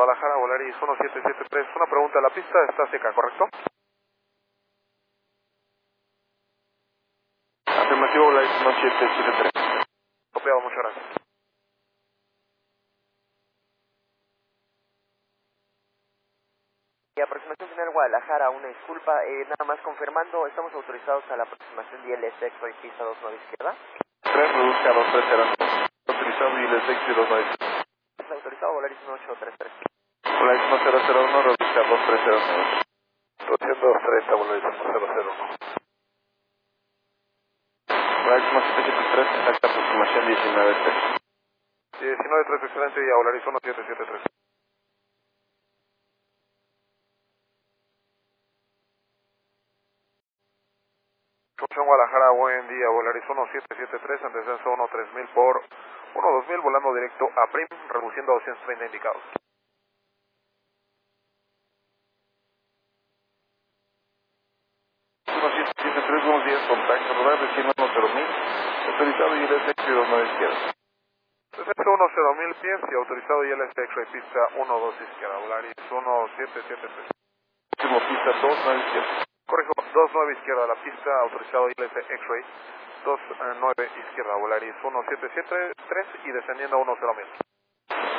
Guadalajara, Volaris 1773. Una pregunta, la pista está seca, ¿correcto? Afirmativo, Volaris 1773. Copiado, muchas gracias. Y aproximación final Guadalajara, una disculpa, nada más confirmando, estamos autorizados a la aproximación de ILS y pista 29 izquierda. 3, reduzca a 230. Autorizado ILS y 290. Es autorizado Volaris 1833. Volaris 1001, reduzca a 2309. Rotación 230, Volaris 1001. Volaris 1773, exacta aproximación 19-3. 19-3, excelente día, Volaris 1773. Concepción Guadalajara, buen día, Volaris 1773, en descenso 13000 por 12000, volando directo a PRIM, reduciendo a 230 indicados. Buenos días, contacto, radar de 110.000, autorizado ILS y 29 izquierda. Descenso 10000 pies y autorizado ILS X-Ray pista 12 izquierda, Volaris 1773. Último pista 29 izquierda. Corrijo, 29 izquierda, la pista autorizado ILS X-Ray 29 izquierda, Volaris 1773 y descendiendo a 10000.